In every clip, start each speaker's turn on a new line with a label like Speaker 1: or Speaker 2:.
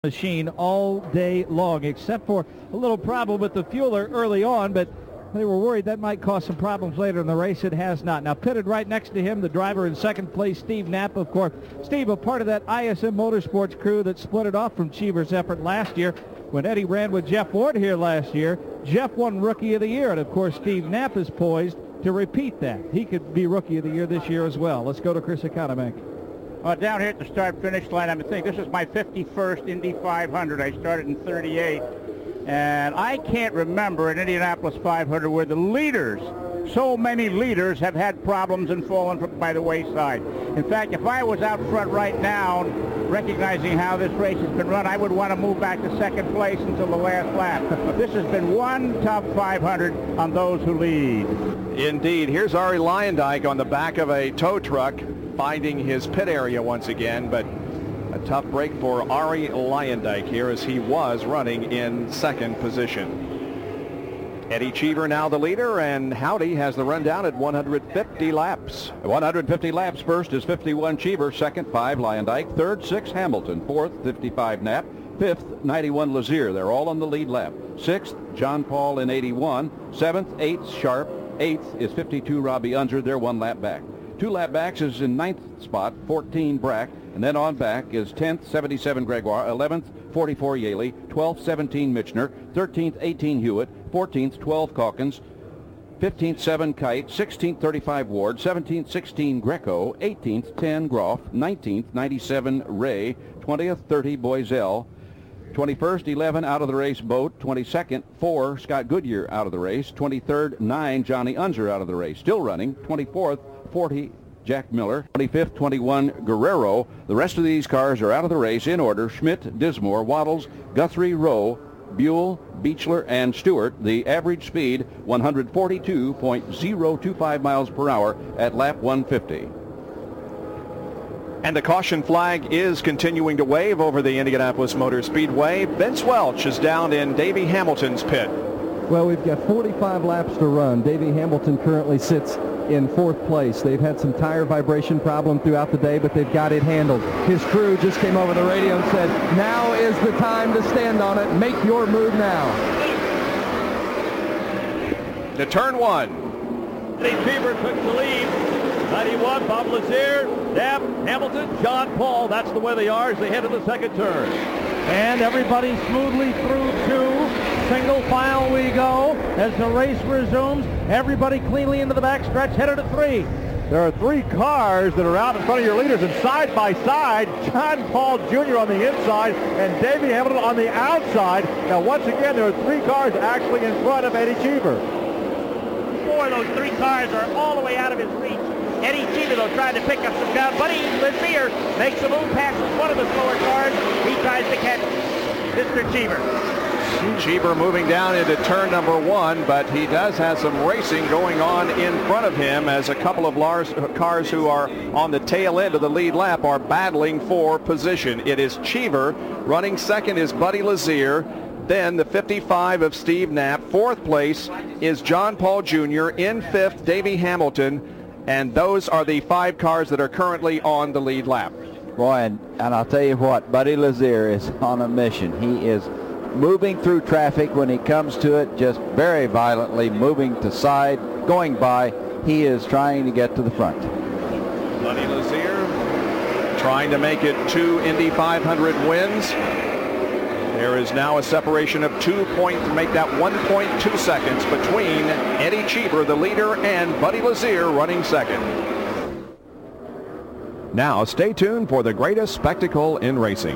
Speaker 1: machine all day long, except for a little problem with the fueler early on, but they were worried that might cause some problems later in the race. It has not. Now pitted right next to him, the driver in second place, Steve Knapp, of course. Steve, a part of that ISM Motorsports crew that split it off from Cheever's effort last year when Eddie ran with Jeff Ward here last year. Jeff won Rookie of the Year, and of course Steve Knapp is poised to repeat that. He could be Rookie of the Year this year as well. Let's go to Chris Economic.
Speaker 2: Down here at the start-finish line, I think this is my 51st Indy 500. I started in 38, and I can't remember an Indianapolis 500 where the leaders, so many leaders, have had problems and fallen by the wayside. In fact, if I was out front right now, recognizing how this race has been run, I would want to move back to second place until the last lap. This has been one tough 500 on those who lead.
Speaker 3: Indeed. Here's Arie Luyendyk on the back of a tow truck, finding his pit area once again, but a tough break for Arie Luyendyk here as he was running in second position. Eddie Cheever now the leader, and Howdy has the rundown at 150 laps.
Speaker 4: 150 laps. First is 51 Cheever, second 5 Luyendyk, third 6 Hamilton, fourth 55 Knapp, fifth 91 Lazier. They're all on the lead lap. Sixth John Paul in 81, seventh 8th Sharp, eighth is 52 Robbie Unser. They're 1 lap back. 2 lap backs is in 9th spot, 14 Brack, and then on back is 10th, 77 Gregoire, 11th, 44 Yaley, 12th, 17 Michener, 13th, 18 Hewitt, 14th, 12 Calkins, 15th, 7 Kite, 16th, 35 Ward, 17th, 16 Greco, 18th, 10 Groff, 19th, 97 Ray, 20th, 30 Boiselle, 21st, 11 out of the race Boat, 22nd, 4 Scott Goodyear out of the race, 23rd, 9 Johnny Unser out of the race, still running, 24th, 40 Jack Miller, 25th, 21 Guerrero. The rest of these cars are out of the race in order: Schmidt, Dismore, Waddles, Guthrie, Rowe, Buell, Beechler, and Stewart. The average speed 142.025 miles per hour at lap 150.
Speaker 3: And the caution flag is continuing to wave over the Indianapolis Motor Speedway. Vince Welch is down in Davey Hamilton's pit.
Speaker 5: Well, we've got 45 laps to run. Davey Hamilton currently sits in 4th place. They've had some tire vibration problem throughout the day, but they've got it handled. His crew just came over the radio and said, now is the time to stand on it. Make your move now.
Speaker 3: To turn 1.
Speaker 1: Eddie Cheever took the lead. 91, Bob Lazier, Knapp, Hamilton, John Paul. That's the way they are as they head to the second turn. And everybody smoothly through 2. Single file we go as the race resumes. Everybody cleanly into the back stretch, headed to 3. There are 3 cars that are out in front of your leaders, and side by side, John Paul Jr. on the inside and Davey Hamilton on the outside. Now, once again, there are 3 cars actually in front of Eddie Cheever.
Speaker 2: 4 of those 3 cars are all the way out of his reach. Eddie Cheever, though, trying to pick up some ground. Buddy Lazier makes a move past one of the slower cars. He tries to catch Mr. Cheever.
Speaker 3: Cheever moving down into turn number 1, but he does have some racing going on in front of him as a couple of cars who are on the tail end of the lead lap are battling for position. It is Cheever. Running second is Buddy Lazier. Then the 55 of Steve Knapp. 4th place is John Paul Jr. In 5th, Davey Hamilton. And those are the 5 cars that are currently on the lead lap.
Speaker 6: Boy, and I'll tell you what, Buddy Lazier is on a mission. He is moving through traffic when he comes to it, just very violently, moving to side, going by. He is trying to get to the front.
Speaker 3: Buddy Lazier trying to make it 2 Indy 500 wins. There is now a separation of 2 points to make that 1.2 seconds between Eddie Cheever, the leader, and Buddy Lazier running second. Now stay tuned for the greatest spectacle in racing.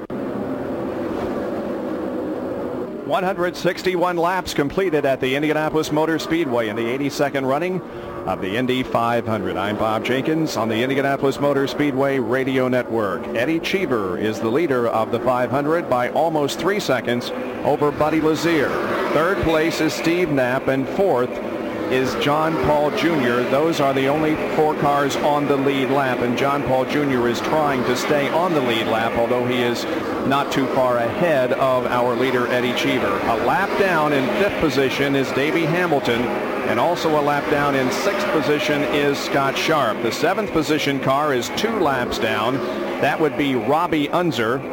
Speaker 3: 161 laps completed at the Indianapolis Motor Speedway in the 82nd running of the Indy 500. I'm Bob Jenkins on the Indianapolis Motor Speedway Radio Network. Eddie Cheever is the leader of the 500 by almost 3 seconds over Buddy Lazier. 3rd place is Steve Knapp, and 4th is John Paul Jr. Those are the only 4 cars on the lead lap, and John Paul Jr. is trying to stay on the lead lap, although he is not too far ahead of our leader, Eddie Cheever. A lap down in 5th position is Davey Hamilton, and also a lap down in 6th position is Scott Sharp. The 7th position car is 2 laps down. That would be Robbie Unser.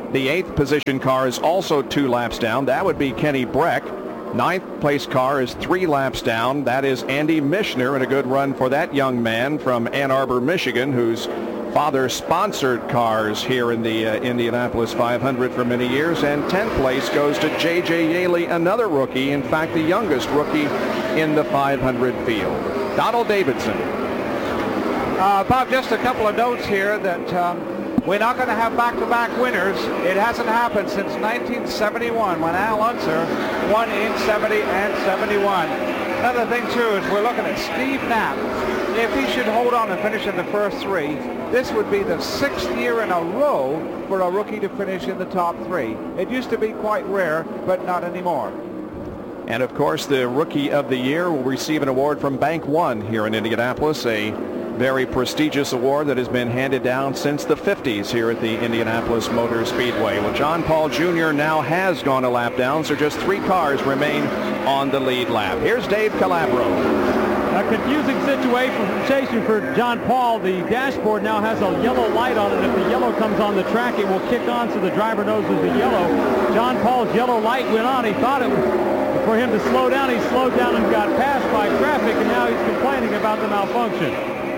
Speaker 3: The 8th position car is also 2 laps down. That would be Kenny Breck. 9th place car is 3 laps down. That is Andy Mishner, and a good run for that young man from Ann Arbor, Michigan, whose father sponsored cars here in the Indianapolis 500 for many years. And 10th place goes to J.J. Yaley, another rookie, in fact the youngest rookie in the 500 field. Donald Davidson.
Speaker 7: Bob, just a couple of notes here that we're not going to have back-to-back winners. It hasn't happened since 1971 when Al Unser won in 70 and 71. Another thing, too, is we're looking at Steve Knapp. If he should hold on and finish in the first 3, this would be the 6th year in a row for a rookie to finish in the top 3. It used to be quite rare, but not anymore.
Speaker 3: And, of course, the Rookie of the Year will receive an award from Bank One here in Indianapolis, a very prestigious award that has been handed down since the 50s here at the Indianapolis Motor Speedway. Well, John Paul Jr. now has gone a lap down, so just 3 cars remain on the lead lap. Here's Dave Calabro.
Speaker 1: A confusing situation for John Paul. The dashboard now has a yellow light on it. If the yellow comes on the track, it will kick on so the driver knows there's a yellow. John Paul's yellow light went on. He thought it was for him to slow down. He slowed down and got passed by traffic, and now he's complaining about the malfunction.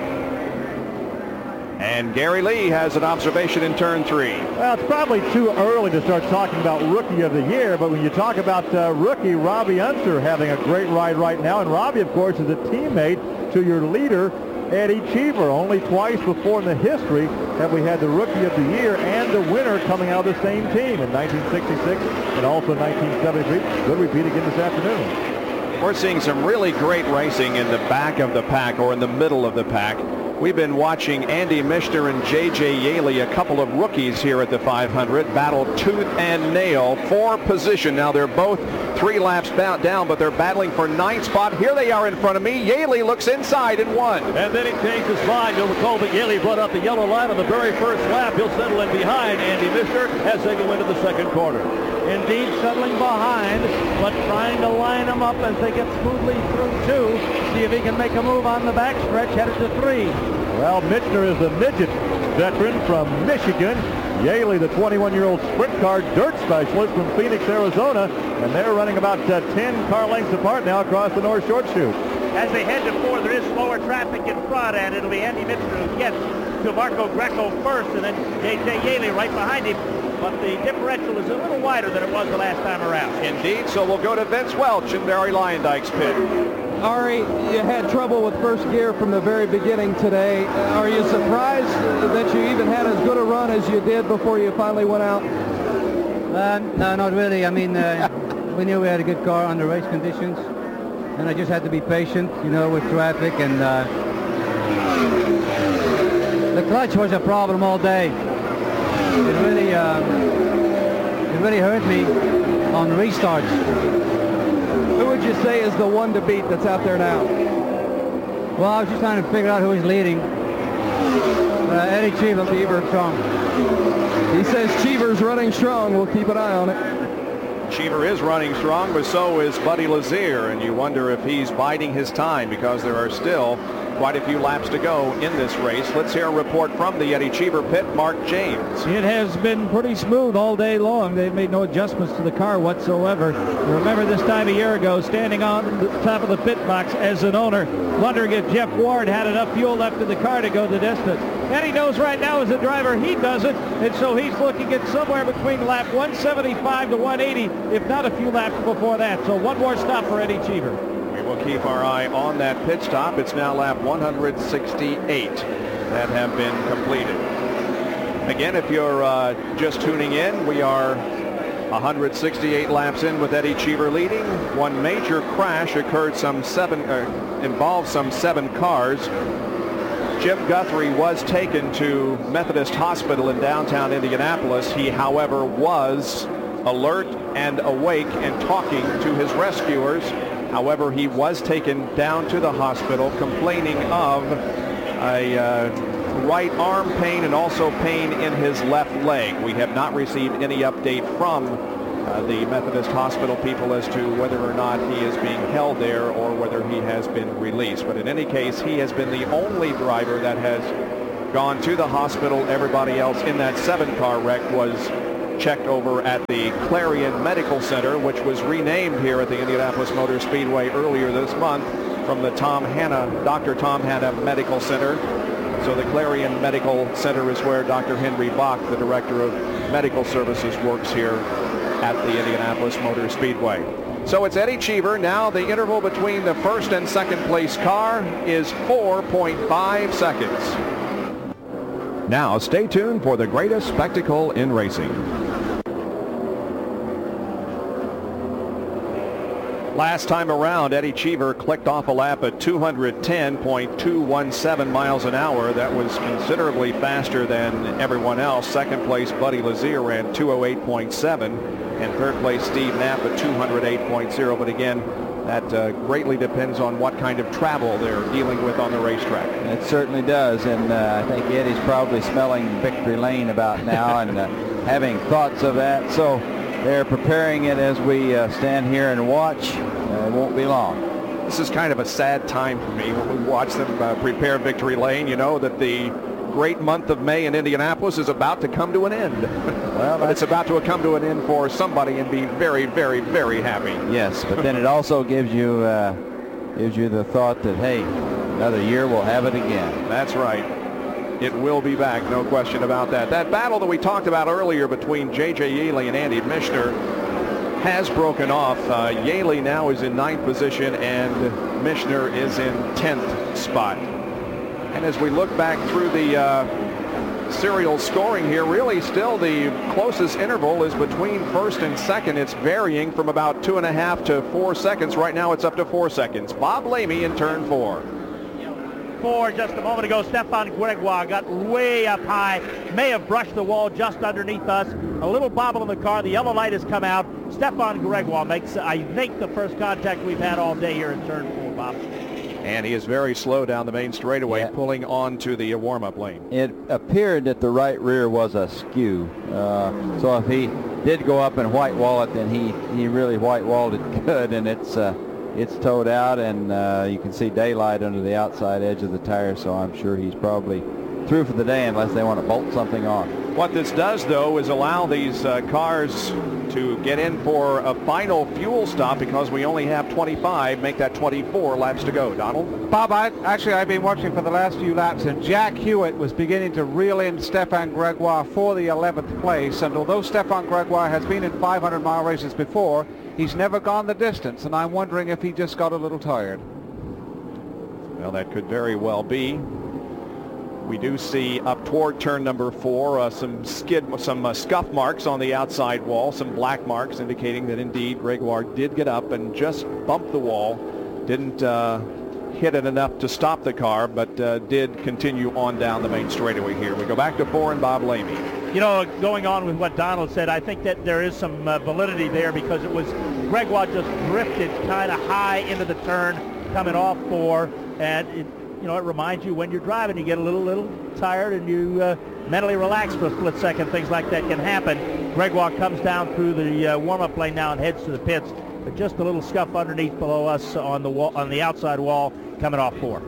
Speaker 3: And Gary Lee has an observation in turn 3.
Speaker 8: Well, it's probably too early to start talking about Rookie of the Year, but when you talk about rookie Robbie Unser having a great ride right now, and Robbie, of course, is a teammate to your leader, Eddie Cheever. Only twice before in the history have we had the Rookie of the Year and the winner coming out of the same team, in 1966 and also 1973. Good repeat again this afternoon.
Speaker 3: We're seeing some really great racing in the back of the pack, or in the middle of the pack. We've been watching Andy Mishner and J.J. Yaley, a couple of rookies here at the 500, battle tooth and nail for position. Now they're both 3 laps down, but they're battling for 9th spot. Here they are in front of me. Yaley looks inside and won.
Speaker 1: And then he changed his mind. You'll recall that Yaley brought up the yellow line on the very first lap. He'll settle in behind Andy Mishner as they go into the second quarter.
Speaker 2: Indeed, settling behind, but trying to line them up as they get smoothly through 2. See if he can make a move on the backstretch, headed to 3.
Speaker 8: Well, Michener is a midget veteran from Michigan. Yaley, the 21-year-old sprint car dirt specialist from Phoenix, Arizona. And they're running about 10 car lengths apart now across the North Short Chute.
Speaker 2: As they head to 4, there is slower traffic in front, and it'll be Andy Michener who gets to Marco Greco first, and then J.J. Yaley right behind him. But the differential is a little wider than it was the last time around.
Speaker 3: Indeed, so we'll go to Vince Welch in Barry Lyondike's pit.
Speaker 5: Ari, you had trouble with first gear from the very beginning today. Are you surprised that you even had as good a run as you did before you finally went out?
Speaker 9: No, not really. I mean, we knew we had a good car under race conditions, and I just had to be patient, you know, with traffic. And the clutch was a problem all day. It really hurt me on restarts.
Speaker 5: Who would you say is the one to beat that's out there now?
Speaker 9: Well, I was just trying to figure out who is leading. Eddie Cheever strong.
Speaker 5: He says Cheever's running strong. We'll keep an eye on it.
Speaker 3: Cheever is running strong, but so is Buddy Lazier, and you wonder if he's biding his time because there are still quite a few laps to go in this race. Let's hear a report from the Eddie Cheever pit, Mark James.
Speaker 10: It has been pretty smooth all day long. They've made no adjustments to the car whatsoever. Remember this time a year ago, standing on the top of the pit box as an owner, wondering if Jeff Ward had enough fuel left in the car to go the distance. And he knows right now as a driver he doesn't, and so he's looking at somewhere between lap 175 to 180, if not a few laps before that. So one more stop for Eddie Cheever.
Speaker 3: We'll keep our eye on that pit stop. It's now lap 168 that have been completed. Again, if you're just tuning in, we are 168 laps in with Eddie Cheever leading. One major crash occurred involved some 7 cars. Jim Guthrie was taken to Methodist Hospital in downtown Indianapolis. He, however, was alert and awake and talking to his rescuers. However, he was taken down to the hospital complaining of a right arm pain and also pain in his left leg. We have not received any update from the Methodist Hospital people as to whether or not he is being held there or whether he has been released. But in any case, he has been the only driver that has gone to the hospital. Everybody else in that 7-car wreck was checked over at the Clarion Medical Center, which was renamed here at the Indianapolis Motor Speedway earlier this month from the Dr. Tom Hanna Medical Center. So the Clarion Medical Center is where Dr. Henry Bach, the Director of Medical Services, works here at the Indianapolis Motor Speedway. So it's Eddie Cheever. Now the interval between the first and second place car is 4.5 seconds. Now stay tuned for the greatest spectacle in racing. Last time around, Eddie Cheever clicked off a lap at 210.217 miles an hour. That was considerably faster than everyone else. Second place, Buddy Lazier ran 208.7. And third place, Steve Knapp at 208.0. But again, that greatly depends on what kind of travel they're dealing with on the racetrack.
Speaker 6: It certainly does. And I think Eddie's probably smelling victory lane about now and having thoughts of that. So they're preparing it as we stand here and watch. It won't be long.
Speaker 3: This is kind of a sad time for me when we watch them prepare victory lane. You know that the great month of May in Indianapolis is about to come to an end. Well, but it's about to come to an end for somebody and be very, very, very happy.
Speaker 6: Yes, but then it also gives you the thought that, hey, another year we'll have it again.
Speaker 3: That's right. It will be back, no question about that. That battle that we talked about earlier between J.J. Yeley and Andy Mishner has broken off. Yeley now is in 9th position and Mishner is in 10th spot. And as we look back through the serial scoring here, really still the closest interval is between first and second. It's varying from about 2.5 to 4 seconds. Right now it's up to 4 seconds. Bob Lamey in turn 4.
Speaker 1: Just a moment ago, Stefan Gregoire got way up high, may have brushed the wall just underneath us. A little bobble in the car. The yellow light has come out. Stefan Gregoire makes, I think, the first contact we've had all day here in turn 4, Bob.
Speaker 3: And he is very slow down the main straightaway, pulling onto the warm-up lane.
Speaker 6: It appeared that the right rear was askew. So if he did go up and white wall it, then he really white walled it good, and it's towed out, and you can see daylight under the outside edge of the tire, so I'm sure he's probably through for the day unless they want to bolt something on.
Speaker 3: What this does, though, is allow these cars to get in for a final fuel stop because we only have 25, make that 24 laps to go. Donald?
Speaker 7: Bob, I've been watching for the last few laps, and Jack Hewitt was beginning to reel in Stefan Gregoire for the 11th place, and although Stefan Gregoire has been in 500-mile races before, he's never gone the distance, and I'm wondering if he just got a little tired.
Speaker 3: Well, that could very well be. We do see up toward turn number 4 some scuff marks on the outside wall, some black marks indicating that indeed Gregoire did get up and just bump the wall. Didn't hit it enough to stop the car, but did continue on down the main straightaway here. We go back to 4 and Bob Lamey.
Speaker 1: You know, going on with what Donald said, I think that there is some validity there because it was Gregoire just drifted kind of high into the turn coming off 4, and it reminds you when you're driving, you get a little tired and you mentally relax for a split second. Things like that can happen. Gregoire comes down through the warm-up lane now and heads to the pits, but just a little scuff underneath below us on the wall, on the outside wall, coming off 4.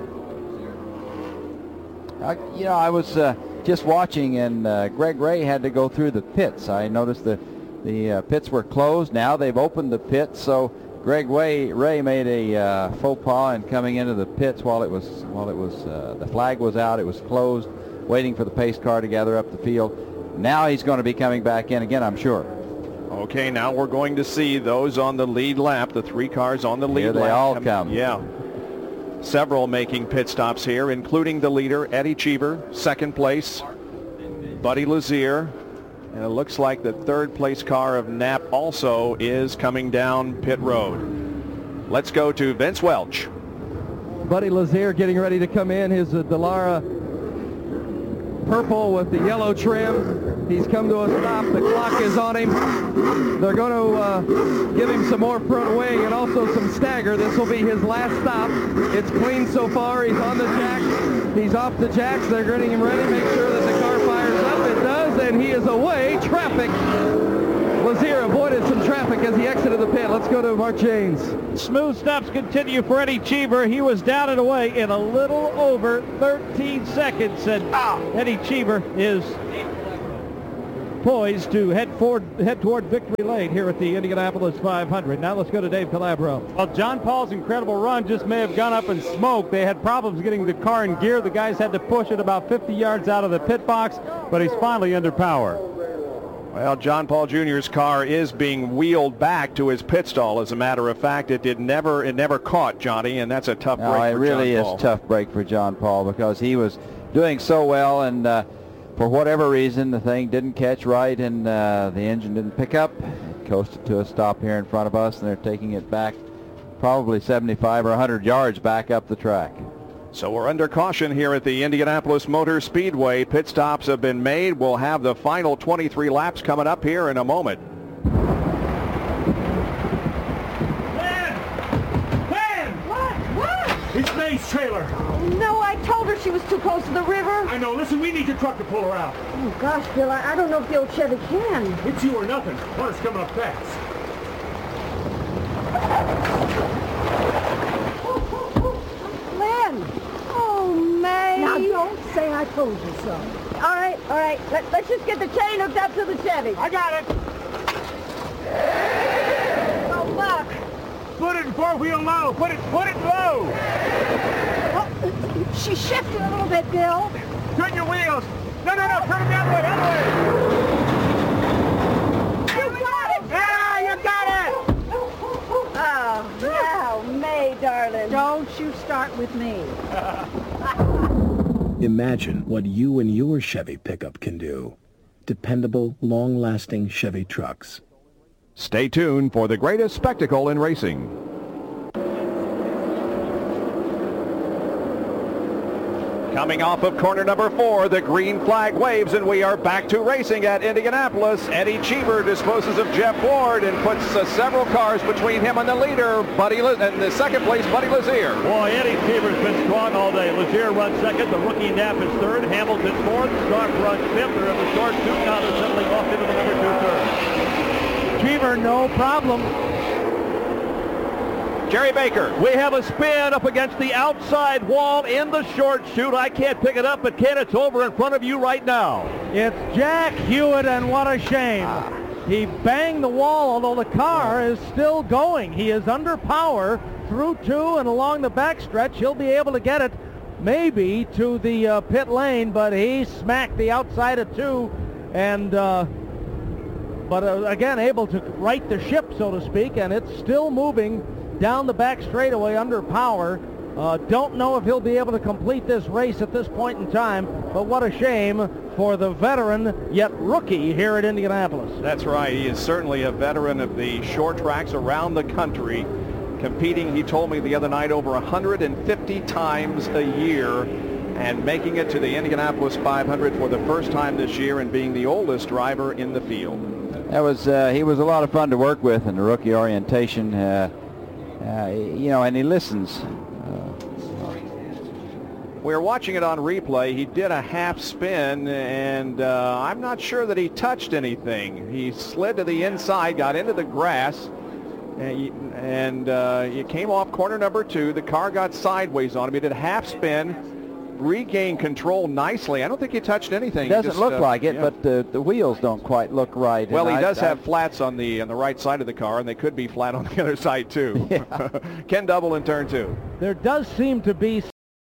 Speaker 6: I was just watching, and Greg Ray had to go through the pits. I noticed that the pits were closed. Now they've opened the pits, so Greg Ray made a faux pas in coming into the pits while it was the flag was out. It was closed, waiting for the pace car to gather up the field. Now he's going to be coming back in again, I'm sure.
Speaker 3: Okay, now we're going to see those on the lead lap, the 3 cars on the lead lap.
Speaker 6: Here they all come.
Speaker 3: Yeah. Several making pit stops here, including the leader, Eddie Cheever, second place, Buddy Lazier, and it looks like the third place car of Knapp also is coming down pit road. Let's go to Vince Welch.
Speaker 5: Buddy Lazier getting ready to come in. His Dallara purple with the yellow trim. He's come to a stop. The clock is on him. They're going to give him some more front wing and also some stagger. This will be his last stop. It's clean so far. He's on the jacks. He's off the jacks. They're getting him ready. Make sure that the car fires up. It does, and he is away. Traffic. Lazier avoided some traffic as he exited the pit. Let's go to Mark Janes.
Speaker 10: Smooth stops continue for Eddie Cheever. He was down and away in a little over 13 seconds, and Eddie Cheever is poised to head toward victory lane here at the Indianapolis 500. Now let's go to Dave Calabro.
Speaker 11: Well, John Paul's incredible run just may have gone up in smoke. They had problems getting the car in gear. The guys had to push it about 50 yards out of the pit box, but he's finally under power.
Speaker 3: Well, John Paul Jr.'s car is being wheeled back to his pit stall. As a matter of fact, it never caught Johnny, and that's a tough break for John Paul.
Speaker 6: It really is a tough break for John Paul because he was doing so well, and for whatever reason, the thing didn't catch right, and the engine didn't pick up. It coasted to a stop here in front of us, and they're taking it back probably 75 or 100 yards back up the track.
Speaker 3: So we're under caution here at the Indianapolis Motor Speedway. Pit stops have been made. We'll have the final 23 laps coming up here in a moment.
Speaker 12: It's May's trailer.
Speaker 13: No, I told her she was too close to the river.
Speaker 12: I know. Listen, we need your truck to pull her out.
Speaker 13: Oh, gosh, Bill, I don't know if the old Chevy can.
Speaker 12: It's you or nothing. Water's coming up fast.
Speaker 13: Lynn! Oh, May!
Speaker 14: Now, don't say I told you so.
Speaker 13: All right. Let's just get the chain hooked up to the Chevy.
Speaker 12: I got it.
Speaker 13: Oh, look.
Speaker 12: Put it in four-wheel low. Put it low.
Speaker 13: Oh, she shifted a little bit, Bill.
Speaker 12: Turn your wheels. No. Turn them the other way.
Speaker 13: You got it.
Speaker 12: Yeah, you got it.
Speaker 13: Oh, now, May, darling.
Speaker 14: Don't you start with me.
Speaker 15: Imagine what you and your Chevy pickup can do. Dependable, long-lasting Chevy trucks.
Speaker 3: Stay tuned for the greatest spectacle in racing. Coming off of corner number 4, the green flag waves, and we are back to racing at Indianapolis. Eddie Cheever disposes of Jeff Ward and puts several cars between him and the leader, and the second place, Buddy Lazier.
Speaker 1: Boy, Eddie Cheever's been strong all day. Lazier runs second. The rookie Knapp is third. Hamilton fourth. Stark runs fifth. They're in the short two. Now they're settling off into the number 2 turn.
Speaker 10: Cheever, no problem.
Speaker 3: Jerry Baker.
Speaker 1: We have a spin up against the outside wall in the short chute. I can't pick it up, but Ken, it's over in front of you right now.
Speaker 10: It's Jack Hewitt, and what a shame. He banged the wall, although the car is still going. He is under power through 2 and along the backstretch. He'll be able to get it maybe to the pit lane, but he smacked the outside of 2 and again able to right the ship, so to speak, and it's still moving down the back straightaway under power. Don't know if he'll be able to complete this race at this point in time, but what a shame for the veteran yet rookie here at Indianapolis.
Speaker 3: That's right. He is certainly a veteran of the short tracks around the country, competing, he told me the other night, over 150 times a year, and making it to the Indianapolis 500 for the first time this year and being the oldest driver in the field.
Speaker 6: That was he was a lot of fun to work with in the rookie orientation. And he listens.
Speaker 3: We're watching it on replay. He did a half spin, and I'm not sure that he touched anything. He slid to the inside, got into the grass, and he came off corner number 2. The car got sideways on him. He did a half spin, regained control nicely. I don't think he touched anything.
Speaker 6: It doesn't look like it, yeah. But the wheels don't quite look right.
Speaker 3: Well, he does have flats on the right side of the car, and they could be flat on the other side too. Yeah. Ken Double in turn 2.
Speaker 10: There does seem to be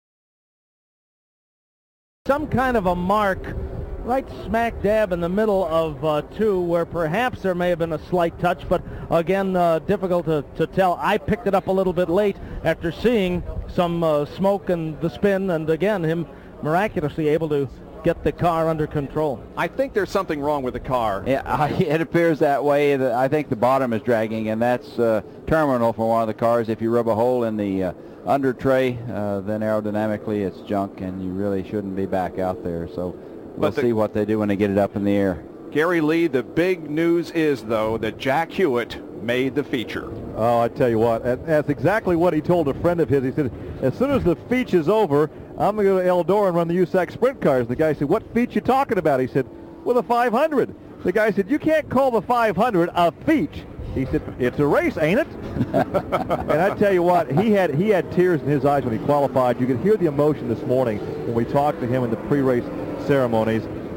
Speaker 10: some kind of a mark right smack dab in the middle of 2 where perhaps there may have been a slight touch, but again, difficult to tell. I picked it up a little bit late after seeing some smoke and the spin, and again, him miraculously able to get the car under control.
Speaker 3: I think there's something wrong with the car.
Speaker 6: Yeah, it appears that way. I think the bottom is dragging, and that's terminal for one of the cars. If you rub a hole in the under tray, then aerodynamically it's junk, and you really shouldn't be back out there. So we'll see what they do when they get it up in the air.
Speaker 3: Gary Lee, the big news is, though, that Jack Hewitt made the feature.
Speaker 8: Oh, I tell you what, that's exactly what he told a friend of his. He said, as soon as the feature's over, I'm going to go to Eldora and run the USAC Sprint cars. The guy said, what feature you talking about? He said, well, the 500. The guy said, you can't call the 500 a feature. He said, it's a race, ain't it? And I tell you what, he had tears in his eyes when he qualified. You could hear the emotion this morning when we talked to him in the pre-race ceremonies.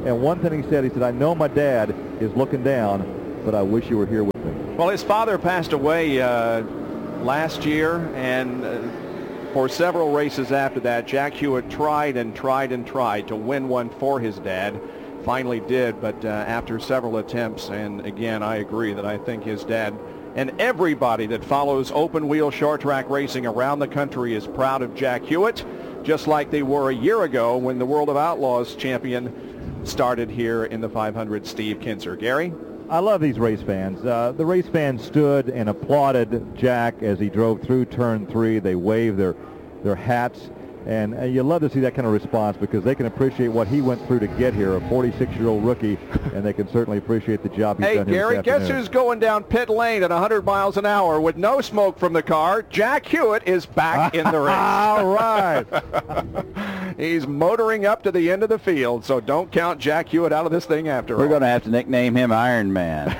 Speaker 8: And one thing he said, I know my dad is looking down, but I wish you were here with me.
Speaker 3: Well, his father passed away last year, and for several races after that, Jack Hewitt tried to win one for his dad. Finally did, but after several attempts, and again, I agree that I think his dad and everybody that follows open wheel short track racing around the country is proud of Jack Hewitt, just like they were a year ago when the World of Outlaws champion started here in the 500, Steve Kinser. Gary?
Speaker 8: I love these race fans. The race fans stood and applauded Jack as he drove through turn 3. They waved their hats. And you love to see that kind of response because they can appreciate what he went through to get here, a 46-year-old rookie, and they can certainly appreciate the job he's done here
Speaker 3: Gary,
Speaker 8: this afternoon.
Speaker 3: guess who's going down pit lane at 100 miles an hour with no smoke from the car? Jack Hewitt is back in the race.
Speaker 8: All right.
Speaker 3: He's motoring up to the end of the field, so don't count Jack Hewitt out of this thing after all.
Speaker 6: We're going to have to nickname him Iron Man.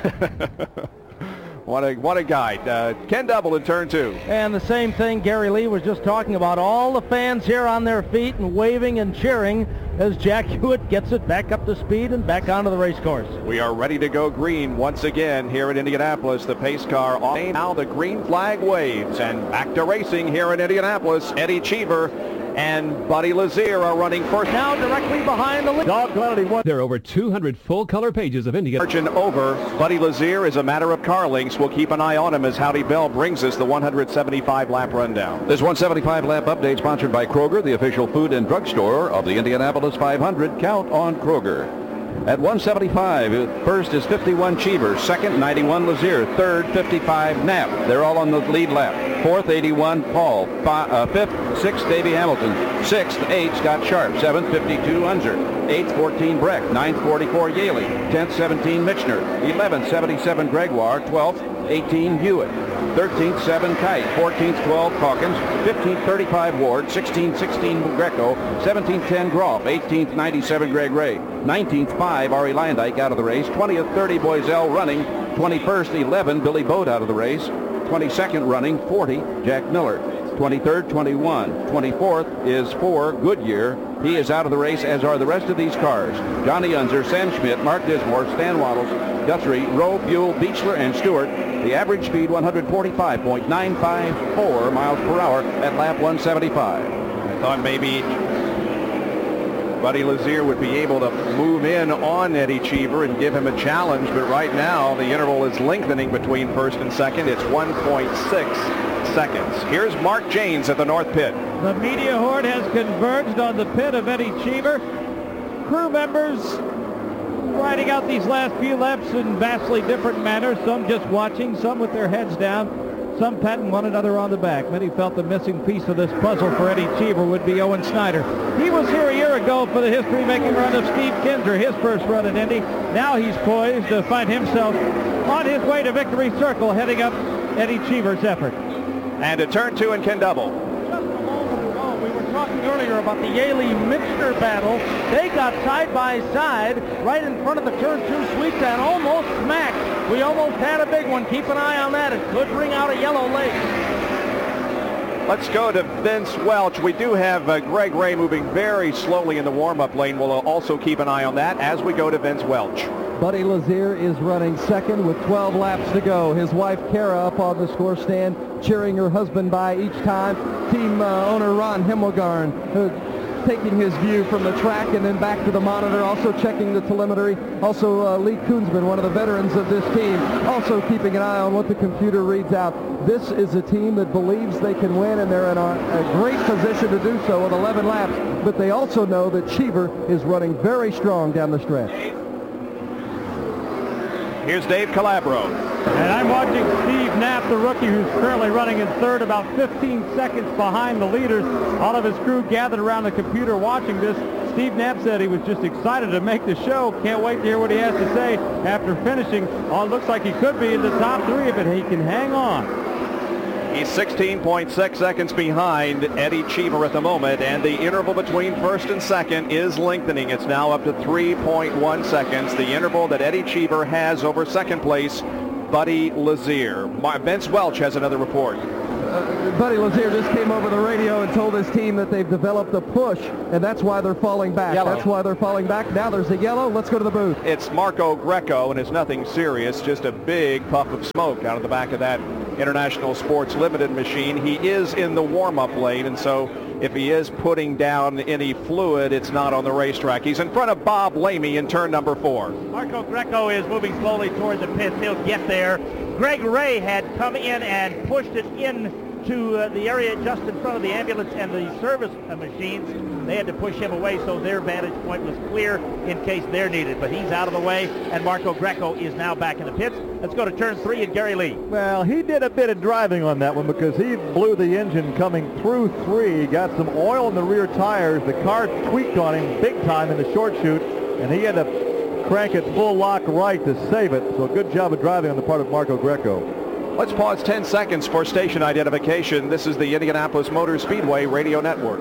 Speaker 3: What a guy. Ken Double in turn 2.
Speaker 10: And the same thing Gary Lee was just talking about. All the fans here on their feet and waving and cheering as Jack Hewitt gets it back up to speed and back onto the race course.
Speaker 3: We are ready to go green once again here at Indianapolis. The pace car off. Now the green flag waves, and back to racing here in Indianapolis. Eddie Cheever and Buddy Lazier are running first.
Speaker 10: Now directly behind the lead.
Speaker 8: Dog Gladdy won.
Speaker 16: There are over 200 full-color pages of Indiana.
Speaker 3: Margin over. Buddy Lazier is a matter of car links. We'll keep an eye on him as Howdy Bell brings us the 175-lap rundown.
Speaker 4: This 175-lap update sponsored by Kroger, the official food and drug store of the Indianapolis 500. Count on Kroger. At 175, first is 51 Cheever, second 91 Lazier, third 55 Knapp. They're all on the lead lap. Fourth 81 Paul, fifth 6 Davey Hamilton, sixth 8 Scott Sharp, seventh 52 Unser, 8th 14 Breck, 9th 44 Yaley, 10th 17 Michener, 11th 77 Gregoire, 12th 18 Hewitt, 13th 7 Kite, 14th 12 Calkins, 15th 35 Ward, 16th 16 Greco, 17th 10 Groff, 18th 97 Greg Ray, 19th 5 Ari Lyndike out of the race, 20th 30 Boiselle running, 21st 11 Billy Bode out of the race, 22nd running 40 Jack Miller, 23rd 21, 24th is 4 Goodyear. He is out of the race, as are the rest of these cars. Johnny Unser, Sam Schmidt, Mark Dismore, Stan Waddles, Guthrie, Rowe, Buell, Beechler, and Stewart. The average speed 145.954 miles per hour at lap 175.
Speaker 3: I thought maybe Buddy Lazier would be able to move in on Eddie Cheever and give him a challenge, but right now the interval is lengthening between first and second. It's 1.6 seconds. Here's Mark Janes at the North Pit.
Speaker 10: The media horde has converged on the pit of Eddie Cheever. Crew members riding out these last few laps in vastly different manners, some just watching, some with their heads down, some patting one another on the back. Many felt the missing piece of this puzzle for Eddie Cheever would be Owen Snyder. He was here a year ago for the history-making run of Steve Kinser, his first run at Indy. Now he's poised to find himself on his way to Victory Circle, heading up Eddie Cheever's effort.
Speaker 3: And to turn 2 and Ken Double.
Speaker 10: Just a moment ago, we were talking earlier about the Yaley-Michener battle. They got side by side right in front of the turn 2 sweep and almost smacked. We almost had a big one. Keep an eye on that. It could bring out a yellow lake.
Speaker 3: Let's go to Vince Welch. We do have Greg Ray moving very slowly in the warm-up lane. We'll also keep an eye on that as we go to Vince Welch.
Speaker 5: Buddy Lazier is running second with 12 laps to go. His wife Kara up on the score stand, cheering her husband by each time. Team owner Ron Himmelgarn taking his view from the track and then back to the monitor, also checking the telemetry. Also Lee Koonsman, one of the veterans of this team, also keeping an eye on what the computer reads out. This is a team that believes they can win, and they're in a great position to do so with 11 laps, but they also know that Cheever is running very strong down the stretch.
Speaker 3: Here's Dave Calabro.
Speaker 11: And I'm watching Steve Knapp, the rookie, who's currently running in third, about 15 seconds behind the leaders. All of his crew gathered around the computer watching this. Steve Knapp said he was just excited to make the show. Can't wait to hear what he has to say after finishing. Oh, it looks like he could be in the top 3 if he can hang on.
Speaker 3: He's 16.6 seconds behind Eddie Cheever at the moment, and the interval between first and second is lengthening. It's now up to 3.1 seconds, the interval that Eddie Cheever has over second place, Buddy Lazier. Vince Welch has another report.
Speaker 5: Buddy Lazier just came over the radio and told his team that they've developed a push, and that's why they're falling back.
Speaker 3: Yellow.
Speaker 5: That's why they're falling back. Now there's a yellow. Let's go to the booth.
Speaker 3: It's Marco Greco, and it's nothing serious, just a big puff of smoke out of the back of that International Sports Limited machine. He is in the warm-up lane, and so if he is putting down any fluid, it's not on the racetrack. He's in front of Bob Lamy in turn number 4.
Speaker 17: Marco Greco is moving slowly toward the pits. He'll get there. Greg Ray had come in and pushed it into the area just in front of the ambulance and the service machines. They had to push him away so their vantage point was clear in case they're needed. But he's out of the way, and Marco Greco is now back in the pits. Let's go to turn 3 and Gary Lee.
Speaker 8: Well, he did a bit of driving on that one because he blew the engine coming through 3. He got some oil in the rear tires. The car tweaked on him big time in the short chute, and he had to crank it full lock right to save it. So a good job of driving on the part of Marco Greco.
Speaker 3: Let's pause 10 seconds for station identification. This is the Indianapolis Motor Speedway Radio Network.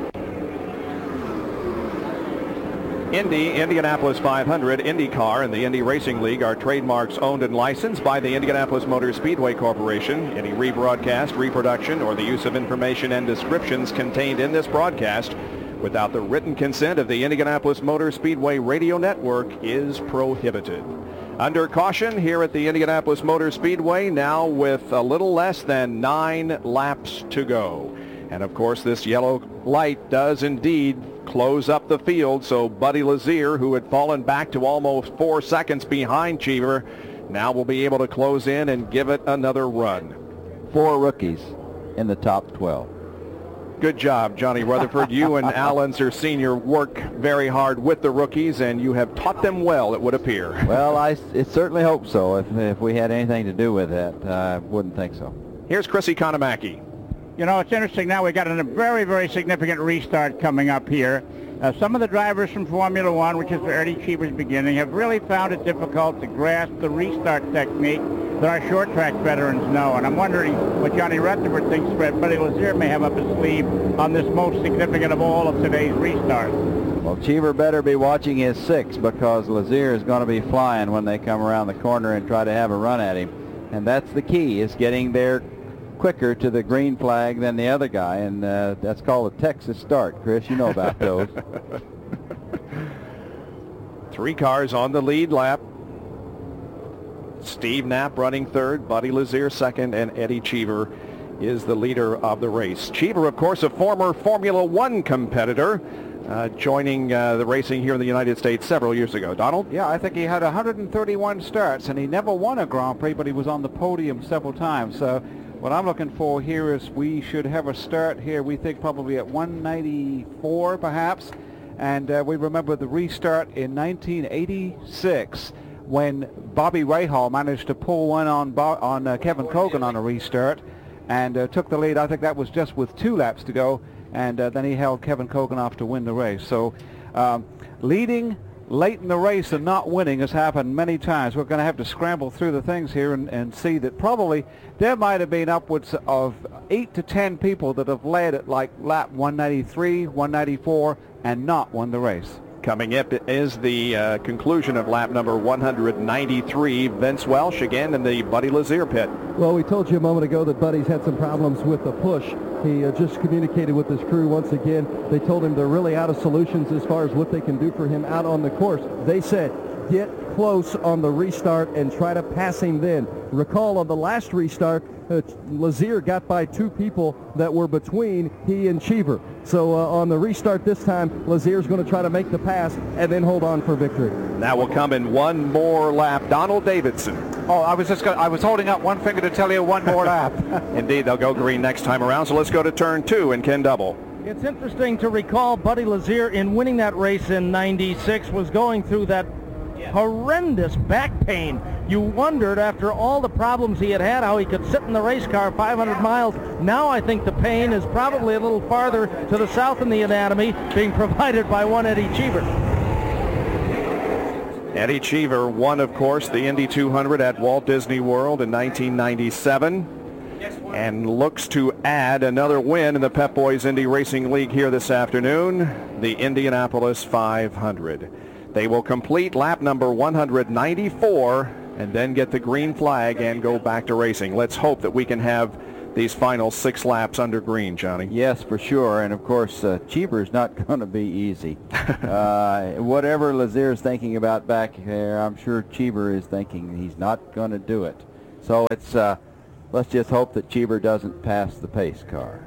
Speaker 3: Indy, Indianapolis 500, IndyCar, and the Indy Racing League are trademarks owned and licensed by the Indianapolis Motor Speedway Corporation. Any rebroadcast, reproduction, or the use of information and descriptions contained in this broadcast without the written consent of the Indianapolis Motor Speedway Radio Network is prohibited. Under caution here at the Indianapolis Motor Speedway, now with a little less than 9 laps to go. And of course, this yellow light does indeed close up the field, so Buddy Lazier, who had fallen back to almost 4 seconds behind Cheever, now will be able to close in and give it another run.
Speaker 6: 4 rookies in the top 12.
Speaker 3: Good job, Johnny Rutherford. You and Al Unser Sr. work very hard with the rookies, and you have taught them well, it would appear.
Speaker 6: Well, I certainly hope so. If we had anything to do with that, I wouldn't think so.
Speaker 3: Here's Chris Economaki.
Speaker 2: You know, it's interesting now. We got a very, very significant restart coming up here. Some of the drivers from Formula One, which is where Eddie Cheever's beginning, have really found it difficult to grasp the restart technique that our short track veterans know. And I'm wondering what Johnny Rutherford thinks Buddy Lazier may have up his sleeve on this most significant of all of today's restarts.
Speaker 6: Well, Cheever better be watching his 6 because Lazier is going to be flying when they come around the corner and try to have a run at him. And that's the key, is getting there quicker to the green flag than the other guy, and that's called a Texas start. Chris, you know about those.
Speaker 3: 3 cars on the lead lap. Steve Knapp running third, Buddy Lazier second, and Eddie Cheever is the leader of the race. Cheever, of course, a former Formula One competitor, joining the racing here in the United States several years ago. Donald?
Speaker 7: Yeah, I think he had 131 starts, and he never won a Grand Prix, but he was on the podium several times. So what I'm looking for here is we should have a start here, we think probably at 194 perhaps. And we remember the restart in 1986 when Bobby Rahal managed to pull one on Kevin Kogan on a restart and took the lead. I think that was just with 2 laps to go, and then he held Kevin Kogan off to win the race. So leading late in the race and not winning has happened many times. We're going to have to scramble through the things here and see that probably there might have been upwards of 8 to 10 people that have led at like lap 193, 194, and not won the race.
Speaker 3: Coming up is the conclusion of lap number 193. Vince Welsh again in the Buddy Lazier pit.
Speaker 5: Well, we told you a moment ago that Buddy's had some problems with the push. He just communicated with his crew once again. They told him they're really out of solutions as far as what they can do for him out on the course. They said, get close on the restart and try to pass him then. Recall on the last restart, Lazier got by 2 people that were between he and Cheever. So on the restart this time, Lazier's going to try to make the pass and then hold on for victory.
Speaker 3: That will come in one more lap. Donald Davidson.
Speaker 7: Oh, I was holding up one finger to tell you one more lap.
Speaker 3: Indeed, they'll go green next time around. So let's go to turn 2 and Ken Double.
Speaker 17: It's interesting to recall Buddy Lazier in winning that race in '96 was going through that horrendous back pain. You wondered after all the problems he had how he could sit in the race car 500 miles. Now I think the pain is probably a little farther to the south in the anatomy, being provided by one Eddie Cheever.
Speaker 3: Eddie Cheever won, of course, the Indy 200 at Walt Disney World in 1997 and looks to add another win in the Pep Boys Indy Racing League here this afternoon, the Indianapolis 500. They will complete lap number 194 and then get the green flag and go back to racing. Let's hope that we can have these final 6 laps under green, Johnny.
Speaker 6: Yes, for sure. And of course, Cheever's not going to be easy. Whatever Lazier's thinking about back there, I'm sure Cheever is thinking he's not going to do it. So it's let's just hope that Cheever doesn't pass the pace car.